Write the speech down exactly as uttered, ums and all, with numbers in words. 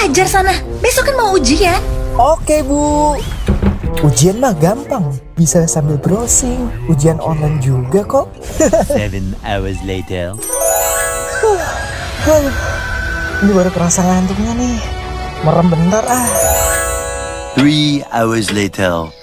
belajar sana. Besok kan mau ujian. Oke, Bu. Ujian mah gampang. Bisa sambil browsing. Ujian online juga kok. Seven hours later. Ini baru kerasa ngantuknya nih. Merem bentar ah. Three hours later.